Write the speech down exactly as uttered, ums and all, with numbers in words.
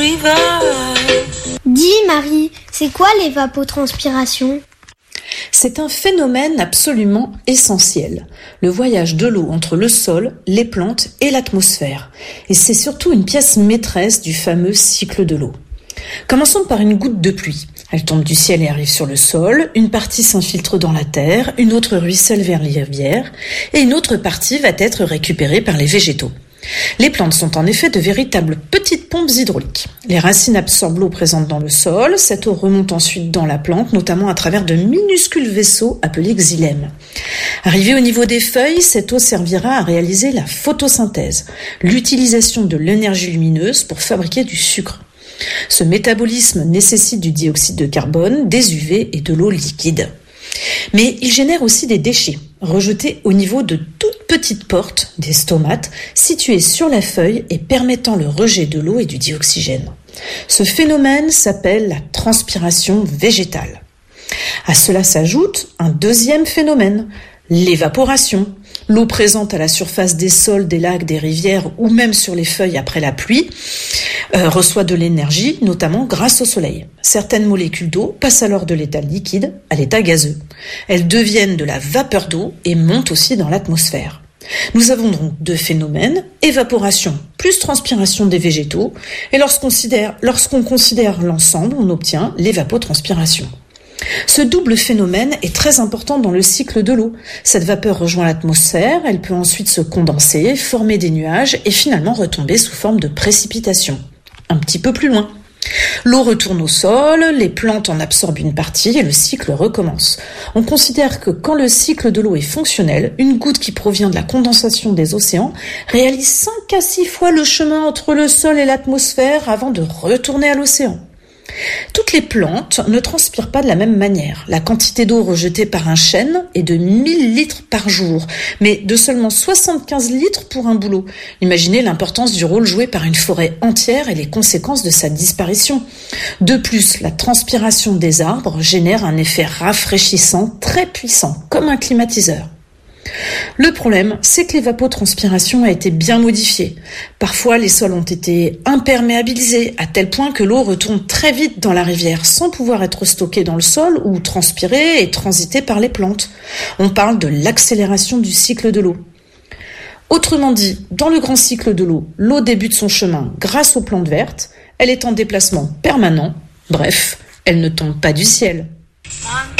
Dis Marie, c'est quoi l'évapotranspiration ? C'est un phénomène absolument essentiel, le voyage de l'eau entre le sol, les plantes et l'atmosphère. Et c'est surtout une pièce maîtresse du fameux cycle de l'eau. Commençons par une goutte de pluie. Elle tombe du ciel et arrive sur le sol, une partie s'infiltre dans la terre, une autre ruisselle vers les rivières, et une autre partie va être récupérée par les végétaux. Les plantes sont en effet de véritables petites pompes hydrauliques. Les racines absorbent l'eau présente dans le sol, cette eau remonte ensuite dans la plante, notamment à travers de minuscules vaisseaux appelés xylèmes. Arrivée au niveau des feuilles, cette eau servira à réaliser la photosynthèse, l'utilisation de l'énergie lumineuse pour fabriquer du sucre. Ce métabolisme nécessite du dioxyde de carbone, des U V et de l'eau liquide. Mais il génère aussi des déchets, rejetés au niveau de toutes petites portes, des stomates, situées sur la feuille et permettant le rejet de l'eau et du dioxygène. Ce phénomène s'appelle la transpiration végétale. À cela s'ajoute un deuxième phénomène, l'évaporation. L'eau présente à la surface des sols, des lacs, des rivières ou même sur les feuilles après la pluie euh, reçoit de l'énergie, notamment grâce au soleil. Certaines molécules d'eau passent alors de l'état liquide à l'état gazeux. Elles deviennent de la vapeur d'eau et montent aussi dans l'atmosphère. Nous avons donc deux phénomènes, évaporation plus transpiration des végétaux, et lorsqu'on considère, lorsqu'on considère l'ensemble, on obtient l'évapotranspiration. Ce double phénomène est très important dans le cycle de l'eau. Cette vapeur rejoint l'atmosphère, elle peut ensuite se condenser, former des nuages et finalement retomber sous forme de précipitation. Un petit peu plus loin. L'eau retourne au sol, les plantes en absorbent une partie et le cycle recommence. On considère que quand le cycle de l'eau est fonctionnel, une goutte qui provient de la condensation des océans réalise cinq à six fois le chemin entre le sol et l'atmosphère avant de retourner à l'océan. Toutes les plantes ne transpirent pas de la même manière. La quantité d'eau rejetée par un chêne est de mille litres par jour, mais de seulement soixante-quinze litres pour un bouleau. Imaginez l'importance du rôle joué par une forêt entière et les conséquences de sa disparition. De plus, la transpiration des arbres génère un effet rafraîchissant très puissant, comme un climatiseur. Le problème, c'est que l'évapotranspiration a été bien modifiée. Parfois, les sols ont été imperméabilisés à tel point que l'eau retourne très vite dans la rivière sans pouvoir être stockée dans le sol ou transpirée et transitée par les plantes. On parle de l'accélération du cycle de l'eau. Autrement dit, dans le grand cycle de l'eau, l'eau débute son chemin grâce aux plantes vertes, elle est en déplacement permanent, bref, elle ne tombe pas du ciel.